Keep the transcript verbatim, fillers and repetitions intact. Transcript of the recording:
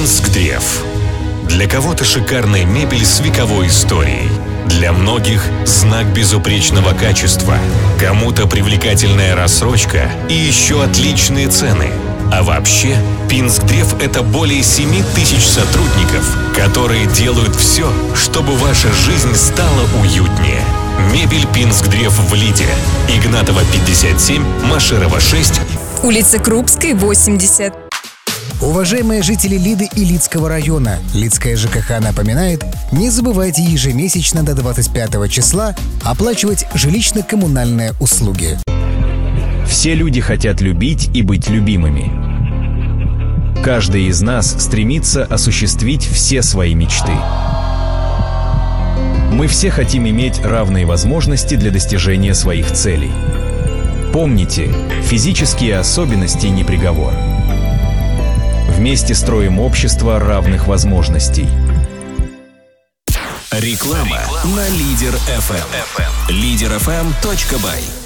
Пинск-Древ. Для кого-то шикарная мебель с вековой историей. Для многих знак безупречного качества. Кому-то привлекательная рассрочка и еще отличные цены. А вообще, Пинск-Древ — это более семи тысяч сотрудников, которые делают все, чтобы ваша жизнь стала уютнее. Мебель Пинск-Древ в Лиде. Игнатова, пятьдесят семь, Машерова, шесть. Улица Крупской, восемьдесят. Уважаемые жители Лиды и Лидского района, Лидская ЖКХ напоминает, не забывайте ежемесячно до двадцать пятого числа оплачивать жилищно-коммунальные услуги. Все люди хотят любить и быть любимыми. Каждый из нас стремится осуществить все свои мечты. Мы все хотим иметь равные возможности для достижения своих целей. Помните, физические особенности не приговор. Вместе строим общество равных возможностей. Реклама на Лидер эф эм. лидер эф эм точка бай.